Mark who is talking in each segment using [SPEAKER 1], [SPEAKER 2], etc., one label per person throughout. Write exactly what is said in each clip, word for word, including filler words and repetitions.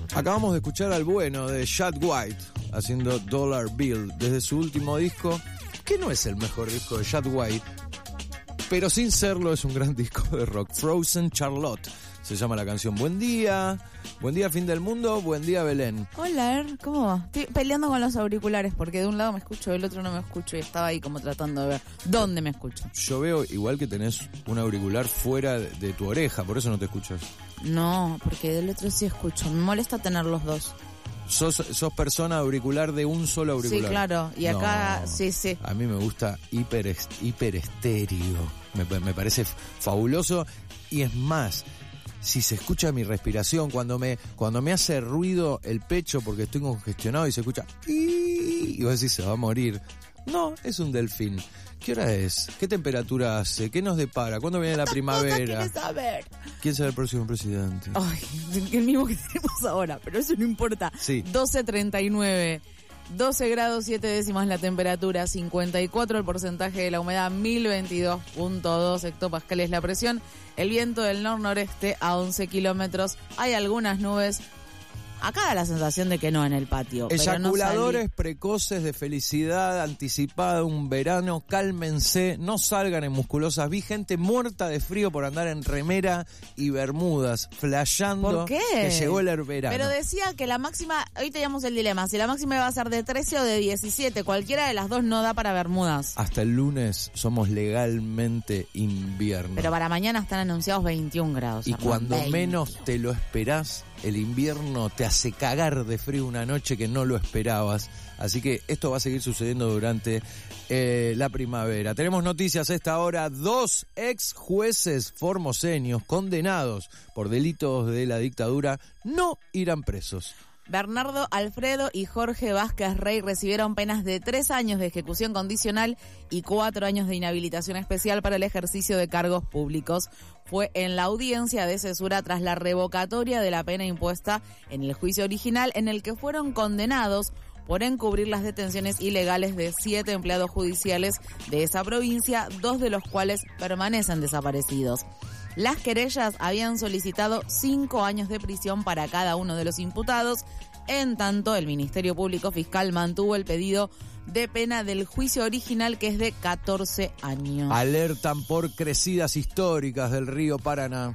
[SPEAKER 1] Acabamos de escuchar al bueno de Chad White haciendo Dollar Bill desde su último disco, que no es el mejor disco de Chad White, pero sin serlo es un gran disco de rock. Frozen Charlotte se llama la canción. Buen día, buen día fin del mundo, buen día Belén.
[SPEAKER 2] Hola, Er, ¿cómo va? Estoy peleando con los auriculares porque de un lado me escucho, del otro no me escucho y estaba ahí como tratando de ver dónde me escucho.
[SPEAKER 1] Yo veo igual que tenés un auricular fuera de, de tu oreja, por eso no te escuchas.
[SPEAKER 2] No, porque del otro sí escucho, me molesta tener los dos.
[SPEAKER 1] Sos, sos persona auricular de un solo auricular.
[SPEAKER 2] Sí, claro, y acá,
[SPEAKER 1] no,
[SPEAKER 2] sí, sí.
[SPEAKER 1] A mí me gusta hiper, hiper estéreo, me, me parece fabuloso y es más... Si se escucha mi respiración, cuando me cuando me hace ruido el pecho porque estoy congestionado y se escucha y vos decís se va a morir. No, es un delfín. ¿Qué hora es? ¿Qué temperatura hace? ¿Qué nos depara? ¿Cuándo viene la primavera?
[SPEAKER 2] Saber?
[SPEAKER 1] ¿Quién será el próximo presidente?
[SPEAKER 2] Ay, el mismo que tenemos ahora, pero eso no importa.
[SPEAKER 1] Sí.
[SPEAKER 2] doce treinta y nueve. doce grados siete décimas la temperatura, cincuenta y cuatro el porcentaje de la humedad, mil veintidós punto dos hectopascales la presión, el viento del nor-noreste a once kilómetros, hay algunas nubes. Acá da la sensación de que no en el patio.
[SPEAKER 1] Eyaculadores
[SPEAKER 2] pero no
[SPEAKER 1] precoces de felicidad anticipada, un verano, cálmense, no salgan en musculosas. Vi gente muerta de frío por andar en remera y bermudas, flasheando.
[SPEAKER 2] ¿Por qué?
[SPEAKER 1] Que llegó el verano.
[SPEAKER 2] Pero decía que la máxima, hoy teníamos el dilema, si la máxima iba a ser de trece o de diecisiete, cualquiera de las dos no da para bermudas.
[SPEAKER 1] Hasta el lunes somos legalmente invierno.
[SPEAKER 2] Pero para mañana están anunciados veintiún grados.
[SPEAKER 1] Y cuando
[SPEAKER 2] veinte.
[SPEAKER 1] menos te lo esperás, el invierno te hace cagar de frío una noche que no lo esperabas. Así que esto va a seguir sucediendo durante eh, la primavera. Tenemos noticias a esta hora. Dos ex jueces formoseños condenados por delitos de la dictadura no irán presos.
[SPEAKER 2] Bernardo Alfredo y Jorge Vázquez Rey recibieron penas de tres años de ejecución condicional y cuatro años de inhabilitación especial para el ejercicio de cargos públicos. Fue en la audiencia de cesura tras la revocatoria de la pena impuesta en el juicio original, en el que fueron condenados por encubrir las detenciones ilegales de siete empleados judiciales de esa provincia, dos de los cuales permanecen desaparecidos. Las querellas habían solicitado cinco años de prisión para cada uno de los imputados. En tanto, el Ministerio Público Fiscal mantuvo el pedido de pena del juicio original, que es de catorce años.
[SPEAKER 1] Alertan por crecidas históricas del río Paraná.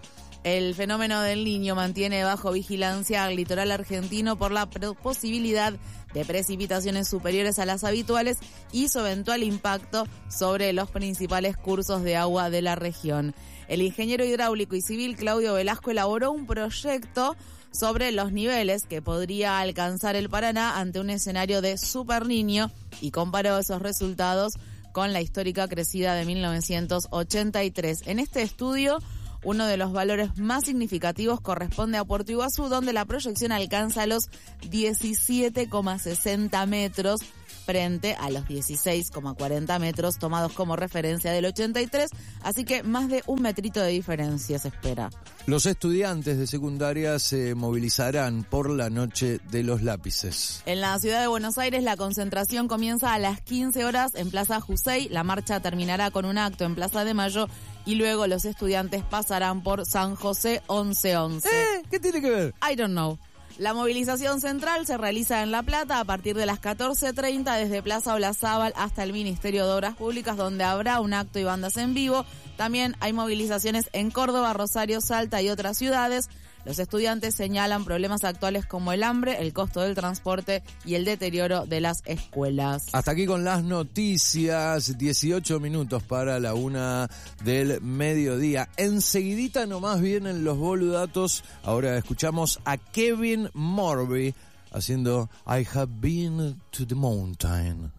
[SPEAKER 2] El fenómeno del Niño mantiene bajo vigilancia al litoral argentino por la posibilidad de precipitaciones superiores a las habituales y su eventual impacto sobre los principales cursos de agua de la región. El ingeniero hidráulico y civil Claudio Velasco elaboró un proyecto sobre los niveles que podría alcanzar el Paraná ante un escenario de Super Niño y comparó esos resultados con la histórica crecida de mil novecientos ochenta y tres. En este estudio, uno de los valores más significativos corresponde a Puerto Iguazú, donde la proyección alcanza los diecisiete coma sesenta metros frente a los dieciséis coma cuarenta metros tomados como referencia del ochenta y tres, así que más de un metrito de diferencia se espera.
[SPEAKER 1] Los estudiantes de secundaria se movilizarán por la noche de los lápices.
[SPEAKER 2] En la ciudad de Buenos Aires la concentración comienza a las quince horas en Plaza Jusey, la marcha terminará con un acto en Plaza de Mayo y luego los estudiantes pasarán por San José once once.
[SPEAKER 1] ¿Eh? ¿Qué tiene que ver?
[SPEAKER 2] I don't know. La movilización central se realiza en La Plata a partir de las catorce treinta desde Plaza Olazábal hasta el Ministerio de Obras Públicas, donde habrá un acto y bandas en vivo. También hay movilizaciones en Córdoba, Rosario, Salta y otras ciudades. Los estudiantes señalan problemas actuales como el hambre, el costo del transporte y el deterioro de las escuelas.
[SPEAKER 1] Hasta aquí con las noticias, dieciocho minutos para la una del mediodía. Enseguidita nomás vienen los boludatos. Ahora escuchamos a Kevin Morby haciendo I Have Been to the Mountain.